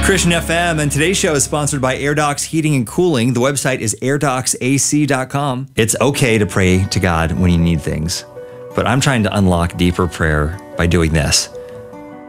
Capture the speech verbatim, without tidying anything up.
Christian F M, and today's show is sponsored by AirDocs Heating and Cooling. The website is air docs a c dot com. It's okay to pray to God when you need things, but I'm trying to unlock deeper prayer by doing this.